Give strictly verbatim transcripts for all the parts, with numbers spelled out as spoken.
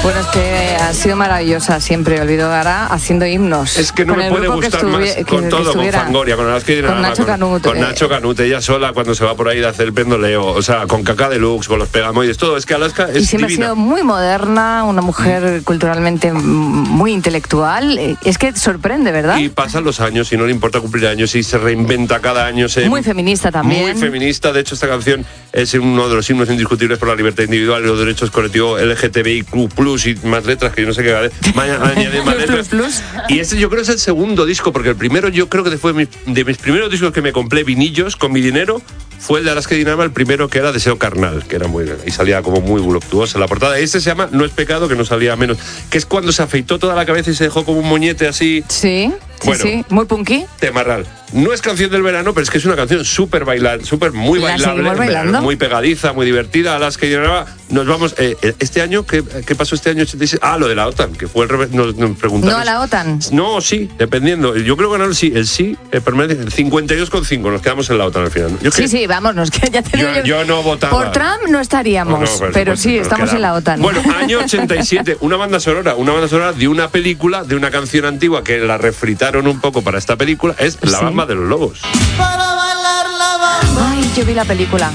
Bueno, es que ha sido maravillosa siempre, Olvido Gara, haciendo himnos. Es que no con me puede gustar más con que, todo, que con Fangoria, con Alaska y con Nacho con, Canut. con eh. Nacho Canut, ella sola cuando se va por ahí de hacer el pendoleo, o sea, con Caca Deluxe, con los Pegamoides, todo. Es que Alaska es Y siempre divina. ha sido muy moderna, una mujer culturalmente muy intelectual. Es que sorprende, ¿verdad? Y pasan los años y no le importa cumplir años y se reinventa cada año. Se... Muy feminista también. Muy feminista. De hecho, esta canción es uno de los himnos indiscutibles por la libertad individual y los derechos colectivos L G T B I Q plus, y más letras que yo no sé qué va a añadir más letras. Plus, plus. Y este yo creo es el segundo disco, porque el primero yo creo que fue mi, de mis primeros discos que me compré vinillos con mi dinero, fue el de Alaska y Dinarama, el primero, que era Deseo Carnal, que era muy, y salía como muy voluptuosa la portada. Este se llama No es pecado, que no salía menos, que es cuando se afeitó toda la cabeza y se dejó como un moñete así. Sí, sí, bueno, sí, muy punky. Temarral. No es canción del verano, pero es que es una canción súper bailar, súper muy ¿La bailable, seguimos bailando? muy pegadiza, muy divertida. Alaska y Dinarama. Nos vamos, eh, este año, ¿qué, ¿qué pasó este año? Ah, lo de la OTAN, que fue el revés, nos, nos preguntaron. ¿No a la OTAN? No, sí, dependiendo. Yo creo que ganaron el sí, el sí, eh, permanece, el cincuenta y dos coma cinco, nos quedamos en la OTAN al final. Yo Sí, que, sí, vámonos, que ya te yo, digo. yo no votaba. Por Trump no estaríamos, No, no, por pero supuesto, sí, nos estamos quedamos. en la OTAN. Bueno, año ochenta y siete, una banda sonora, una banda sonora de una película, de una canción antigua que la refritaron un poco para esta película, es La Sí. Bamba de los Lobos. Ay, yo vi la película.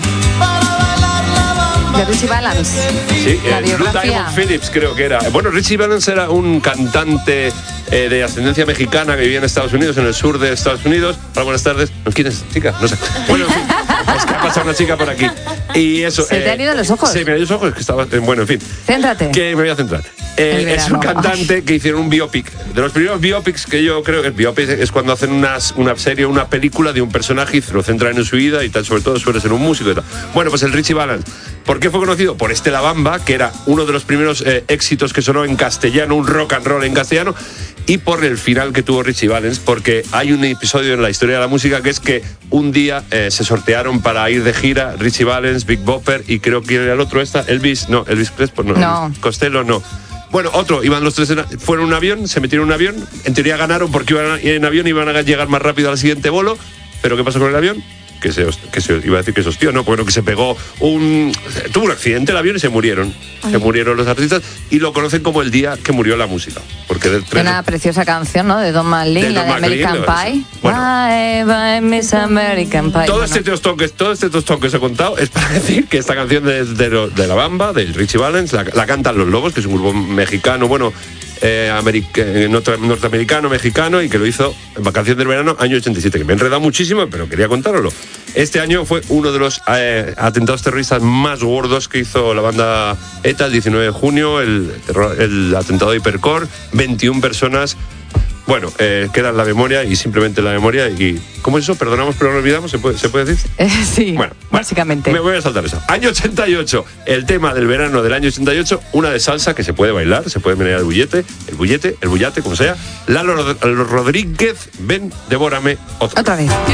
De Richie Valens. Sí, La eh, Blue biografía. Diamond Phillips creo que era. Bueno, Richie Valens era un cantante eh, de ascendencia mexicana que vivía en Estados Unidos, en el sur de Estados Unidos. Hola, buenas tardes. ¿Quién es? ¿Chica? No sé. Bueno, en fin, es que ha pasado una chica por aquí. Y eso. ¿Se te han ido los ojos? Se me han ido los ojos, es que estaba. eh, Bueno, en fin. Céntrate. Que me voy a centrar. Eh, El es un verano. cantante que hicieron un biopic. De los primeros biopics que yo creo que el biopic es cuando hacen unas, una serie o una película de un personaje y se lo centran en su vida y tal, sobre todo suele ser un músico y tal. Bueno, pues el Richie Valens. ¿Por qué fue conocido? Por este La Bamba, que era uno de los primeros eh, éxitos que sonó en castellano, un rock and roll en castellano, y por el final que tuvo Richie Valens, porque hay un episodio en la historia de la música que es que un día eh, se sortearon para ir de gira Richie Valens, Big Bopper y creo que era el otro esta, Elvis, no, Elvis Crespo, no, No. Elvis Costello, no. Bueno, otro, iban los tres, en, fueron en un avión, se metieron en un avión, en teoría ganaron porque iban en avión y iban a llegar más rápido al siguiente bolo, pero ¿qué pasó con el avión? Que se, que se iba a decir que se hostió, ¿no? Bueno, que se pegó un... Tuvo un accidente el avión y se murieron. Ay. Se murieron los artistas y lo conocen como el día que murió la música. Porque de tres, Una preciosa canción, ¿no? De Don McLean, De la Don de McLean, American lo- Pie. bueno. Bye, bye, Miss American Pie. todo Bueno. este tostón que todo este tostón que os he contado es para decir que esta canción de, de, lo- de La Bamba, del Richie Valens, la, la cantan Los Lobos, que es un grupo mexicano, bueno, eh, americ- eh, norte- norteamericano, mexicano, y que lo hizo en Vacación del Verano, año ochenta y siete, que me he enredado muchísimo, pero quería contároslo. Este año fue uno de los eh, atentados terroristas más gordos que hizo la banda ETA, el diecinueve de junio, el, terror- el atentado de Hipercore, veintiuna personas. Bueno, eh, queda en la memoria y simplemente en la memoria. Y ¿cómo es eso? Perdonamos pero no olvidamos, ¿se puede, ¿se puede decir? Eh, sí, Bueno, básicamente. Me voy a saltar eso. Año ochenta y ocho, el tema del verano del año ochenta y ocho, una de salsa que se puede bailar, se puede menear el bullete, el bullete, el bullate, como sea. Lalo Rod- Rodríguez, ven, devórame otra, Otra vez.